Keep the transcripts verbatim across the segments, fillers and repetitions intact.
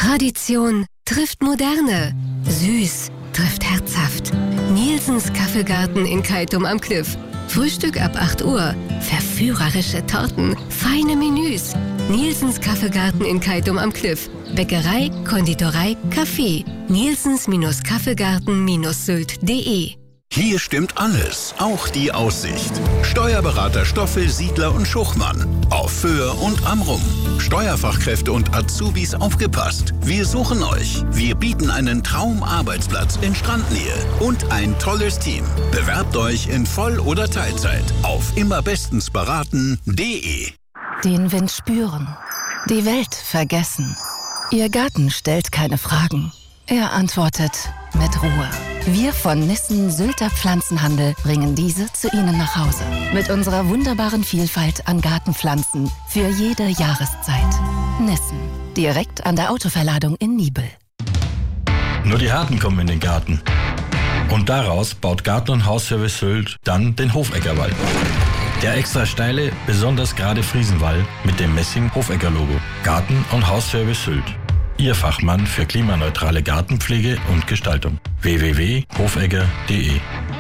Tradition trifft Moderne. Süß trifft herzhaft. Nielsens Kaffeegarten in Keitum am Kliff. Frühstück ab acht Uhr. Verführerische Torten. Feine Menüs. Nielsens Kaffeegarten in Keitum am Kliff. Bäckerei, Konditorei, Kaffee. Nielsens-Kaffeegarten Sylt punkt de. Hier stimmt alles, auch die Aussicht. Steuerberater Stoffel, Siedler und Schuchmann. Auf Föhr und Amrum. Steuerfachkräfte und Azubis aufgepasst. Wir suchen euch. Wir bieten einen Traumarbeitsplatz in Strandnähe und ein tolles Team. Bewerbt euch in Voll- oder Teilzeit auf immerbestensberaten punkt de. Den Wind spüren. Die Welt vergessen. Ihr Garten stellt keine Fragen. Er antwortet mit Ruhe. Wir von Nissen Sylter Pflanzenhandel bringen diese zu Ihnen nach Hause. Mit unserer wunderbaren Vielfalt an Gartenpflanzen für jede Jahreszeit. Nissen. Direkt an der Autoverladung in Niebel. Nur die Harten kommen in den Garten. Und daraus baut Garten- und Hausservice Sylt dann den Hofeggerwall. Der extra steile, besonders gerade Friesenwall mit dem Messing-Hofegger-Logo. Garten- und Hausservice Sylt. Ihr Fachmann für klimaneutrale Gartenpflege und Gestaltung. w w w punkt hofegger punkt de.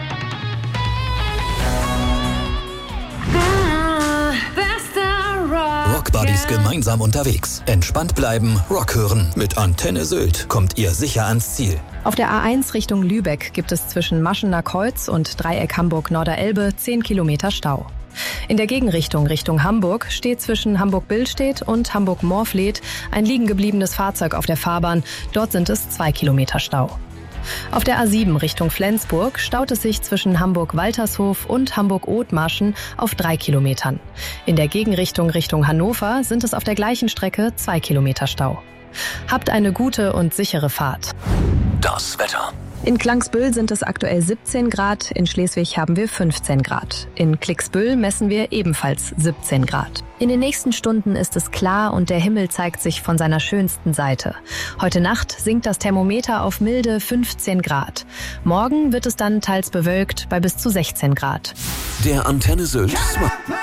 Rockbuddies gemeinsam unterwegs. Entspannt bleiben, Rock hören. Mit Antenne Sylt kommt ihr sicher ans Ziel. Auf der A eins Richtung Lübeck gibt es zwischen Maschener Kreuz und Dreieck Hamburg-Norderelbe zehn Kilometer Stau. In der Gegenrichtung Richtung Hamburg steht zwischen Hamburg-Billstedt und Hamburg-Morfleet ein liegen gebliebenes Fahrzeug auf der Fahrbahn. Dort sind es zwei Kilometer Stau. Auf der A sieben Richtung Flensburg staut es sich zwischen Hamburg-Waltershof und Hamburg-Othmarschen auf drei Kilometern. In der Gegenrichtung Richtung Hannover sind es auf der gleichen Strecke zwei Kilometer Stau. Habt eine gute und sichere Fahrt. Das Wetter. In Klangsbüll sind es aktuell siebzehn Grad, in Schleswig haben wir fünfzehn Grad. In Klicksbüll messen wir ebenfalls siebzehn Grad. In den nächsten Stunden ist es klar und der Himmel zeigt sich von seiner schönsten Seite. Heute Nacht sinkt das Thermometer auf milde fünfzehn Grad. Morgen wird es dann teils bewölkt bei bis zu sechzehn Grad. Der Antenne Sylt